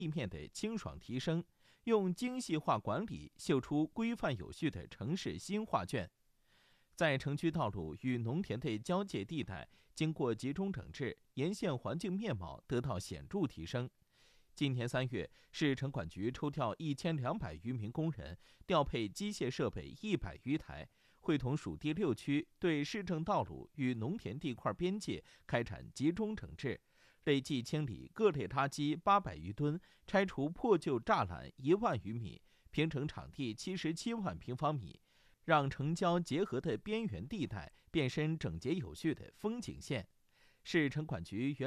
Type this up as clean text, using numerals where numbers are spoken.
地面的清爽提升，用精细化管理绣出规范有序的城市新画卷。在城区道路与农田的交界地带，经过集中整治，沿线环境面貌得到显著提升。今年3月，市城管局抽调1200余名工人，调配机械设备100余台，会同属地6区对市政道路与农田地块边界开展集中整治，累计清理各类垃圾800余吨，拆除破旧栅栏1万余米，平整场地77万平方米，让城郊结合的边缘地带变身整洁有序的风景线。市城管局原